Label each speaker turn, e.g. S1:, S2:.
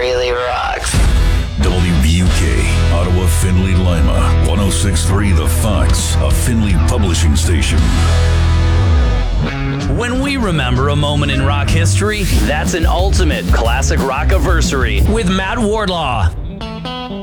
S1: really rocks.
S2: WVUK, Ottawa, Findlay, Lima, 106.3 The Fox, a Findlay publishing station.
S3: When we remember a moment in rock history, that's an ultimate classic rock-iversary with Matt Wardlaw.